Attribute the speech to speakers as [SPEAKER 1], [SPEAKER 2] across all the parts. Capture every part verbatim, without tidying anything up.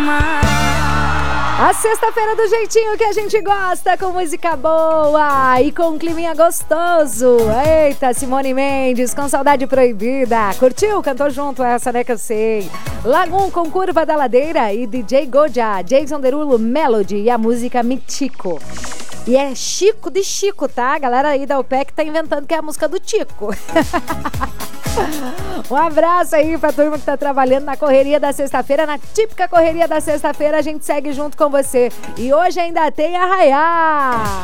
[SPEAKER 1] A sexta-feira do jeitinho que a gente gosta, com música boa e com um climinha gostoso. Eita, Simone Mendes, com Saudade Proibida. Curtiu? Cantou junto essa, né, que eu sei. Lagum com Curva da Ladeira e D J Goja, Jason Derulo, Melody e a música Mitico. E é Chico de Chico, tá? A galera aí da O P E C tá inventando que é a música do Tico. Um abraço aí pra turma que tá trabalhando na correria da sexta-feira, na típica correria da sexta-feira. A gente segue junto com você. E hoje ainda tem Arraiá.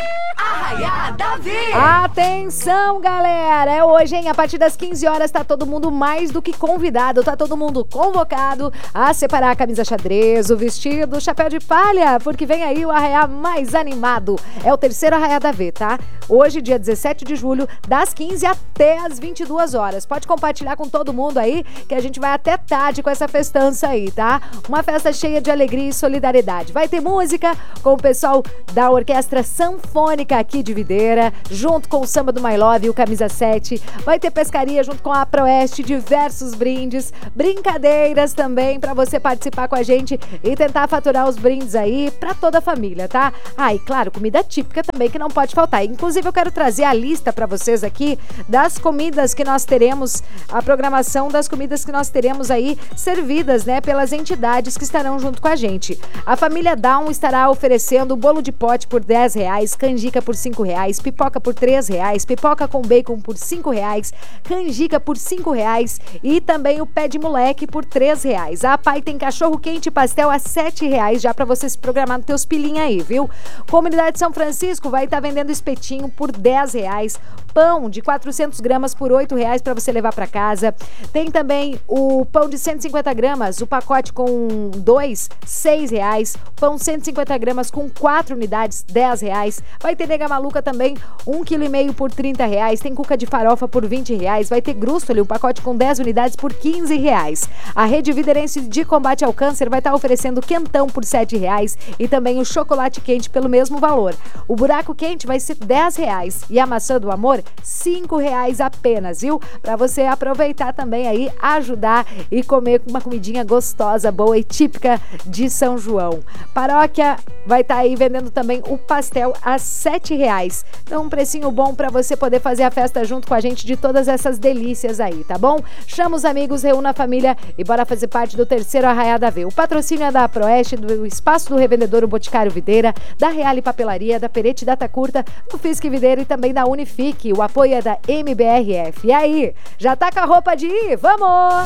[SPEAKER 1] Arraiá da V. Atenção, galera. É hoje, hein? A partir das quinze horas tá todo mundo mais do que convidado. Tá todo mundo convocado a separar a camisa xadrez, o vestido, o chapéu de palha, porque vem aí o Arraiá mais animado. É o terceiro Arraiá da V, tá? Hoje, dia dezessete de julho, das quinze até as vinte e duas horas. Pode compartilhar com todo mundo aí, que a gente vai até tarde com essa festança aí, tá? Uma festa cheia de alegria e solidariedade. Vai ter música com o pessoal da Orquestra Sanfônica aqui de Videira, junto com o Samba do My Love e o Camisa sete. Vai ter pescaria junto com a Proeste, diversos brindes, brincadeiras também pra você participar com a gente e tentar faturar os brindes aí pra toda a família, tá? Ah, e claro, comida típica também que não pode faltar. Inclusive, eu quero trazer a lista pra vocês aqui das comidas que nós teremos, a programação das comidas que nós teremos aí servidas, né, pelas entidades que estarão junto com a gente. A família Down estará oferecendo bolo de pote por dez reais, canjica por cinco reais, pipoca por três reais, pipoca com bacon por cinco reais, canjica por cinco reais e também o pé de moleque por três reais. A Pai tem cachorro quente e pastel a sete reais, já pra você se programar nos teus pilinha aí, viu? Comunidade São Francisco vai estar vendendo espetinho por dez reais, pão de quatrocentos gramas por oito reais para você levar para casa. Tem também o pão de cento e cinquenta gramas, o pacote com dois, seis reais. Pão cento e cinquenta gramas com quatro unidades, dez reais. Vai ter nega maluca também, um quilo e meio por trinta reais. Tem cuca de farofa por vinte reais. Vai ter grústoli, um pacote com dez unidades por quinze reais. A Rede Viderense de Combate ao Câncer vai estar oferecendo quentão por sete reais e também o chocolate quente pelo mesmo valor. O buraco quente vai ser dez reais e a maçã do amor, cinco reais apenas, viu? Pra você aproveitar também aí, ajudar e comer uma comidinha gostosa, boa e típica de São João. Paróquia vai estar aí vendendo também o pastel a sete reais. Então, um precinho bom pra você poder fazer a festa junto com a gente de todas essas delícias aí, tá bom? Chama os amigos, reúna a família e bora fazer parte do terceiro Arraiá da V. O patrocínio é da Proeste, do Espaço do Revendedor, o Boticário Videira, da Reale Papelaria, da Perete Data Curta, do Fisque Videira e também da Unifique. O apoio é da M B R F. E aí, já tá com a roupa de ir? Vamos!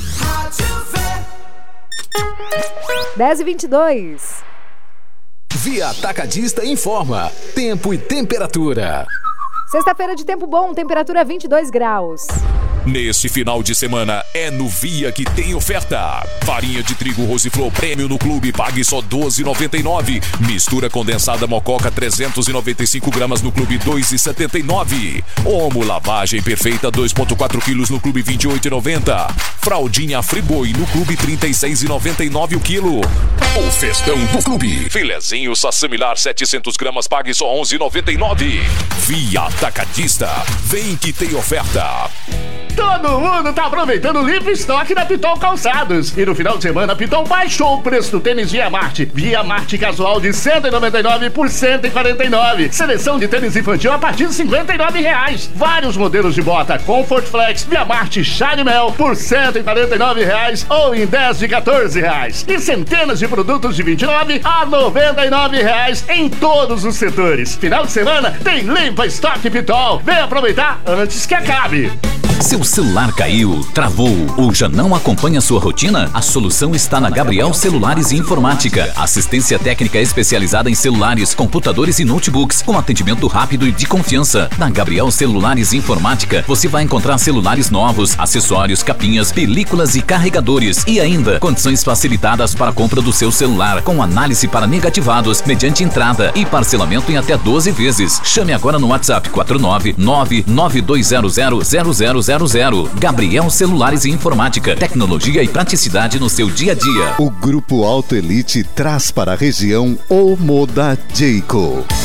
[SPEAKER 1] dez e vinte e dois.
[SPEAKER 2] Via Atacadista informa tempo e temperatura.
[SPEAKER 1] Sexta-feira de tempo bom, temperatura vinte e dois graus.
[SPEAKER 3] Neste final de semana é no Via que tem oferta. Farinha de trigo Rosiflor Prêmio no clube, pague só doze reais e noventa e nove centavos. Mistura condensada Mococa trezentos e noventa e cinco gramas no clube, dois reais e setenta e nove centavos. Omo lavagem perfeita dois vírgula quatro quilos no clube, vinte e oito reais e noventa centavos. Fraldinha Friboi no clube, trinta e seis reais e noventa e nove centavos o quilo. O festão do clube. Filezinho Sassamilar setecentos gramas, pague só onze reais e noventa e nove centavos. Via Atacadista, vem que tem oferta.
[SPEAKER 4] Todo mundo tá aproveitando o livre estoque da Pitol Calçados. E no final de semana, a Pitol baixou o preço do tênis Via Marte. Via Marte casual de cento e noventa e nove reais por cento e quarenta e nove reais. Seleção de tênis infantil a partir de cinquenta e nove reais. Vários modelos de bota Comfort Flex, Via Marte Shine Mel por cento e quarenta e nove reais ou em dez de quatorze reais. E centenas de produtos de vinte e nove a noventa e nove reais em todos os setores. Final de semana tem limpa estoque Pitol. Vem aproveitar antes que acabe.
[SPEAKER 5] Seu celular caiu, travou ou já não acompanha sua rotina? A solução está na Gabriel Celulares e Informática. Assistência técnica especializada em celulares, computadores e notebooks, com atendimento rápido e de confiança. Na Gabriel Celulares e Informática, você vai encontrar celulares novos, acessórios, capinhas, películas e carregadores. E ainda, condições facilitadas para a compra do seu celular, com análise para negativados, mediante entrada e parcelamento em até doze vezes. Chame agora no WhatsApp quatro nove nove nove dois zero zero zero zero zero zero. Gabriel Celulares e Informática. Tecnologia e praticidade no seu dia a dia.
[SPEAKER 6] O Grupo Auto Elite traz para a região o Moda Jayco.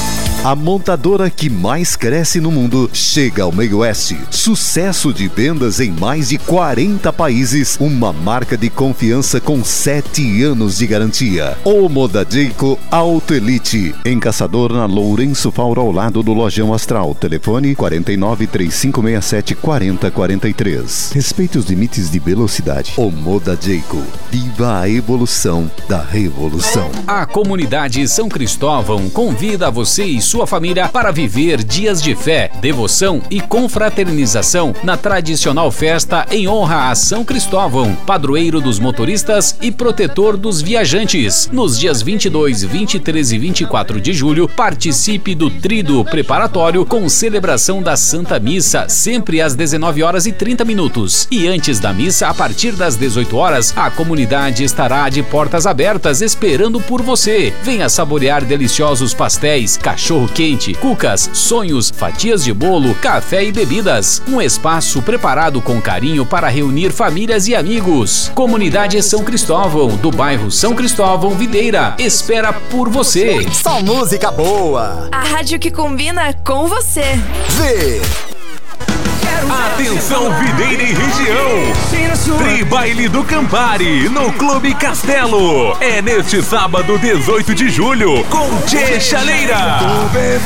[SPEAKER 6] A montadora que mais cresce no mundo chega ao Meio Oeste. Sucesso de vendas em mais de quarenta países. Uma marca de confiança com sete anos de garantia. Omoda Jayco Auto Elite. Em Caçador, na Lourenço Fauro, ao lado do Lojão Astral. Telefone quarenta e nove, três cinco seis sete, quarenta, quarenta e três. Respeite os limites de velocidade. Omoda Jayco. Viva a evolução da revolução.
[SPEAKER 5] A comunidade São Cristóvão convida você e sua família para viver dias de fé, devoção e confraternização na tradicional festa em honra a São Cristóvão, padroeiro dos motoristas e protetor dos viajantes. Nos dias vinte e dois, vinte e três e vinte e quatro de julho, participe do tríduo preparatório com celebração da Santa Missa, sempre às dezenove horas e trinta minutos. E antes da missa, a partir das dezoito horas, a comunidade estará de portas abertas esperando por você. Venha saborear deliciosos pastéis, cachorro quente, cucas, sonhos, fatias de bolo, café e bebidas. Um espaço preparado com carinho para reunir famílias e amigos. Comunidade São Cristóvão, do bairro São Cristóvão, Videira, espera por você.
[SPEAKER 7] Só música boa.
[SPEAKER 8] A rádio que combina com você.
[SPEAKER 7] Vê.
[SPEAKER 3] Atenção, Videira e região! Tri-baile do Campari, no Clube Castelo. É neste sábado, dezoito de julho, com Tchê Chaleira.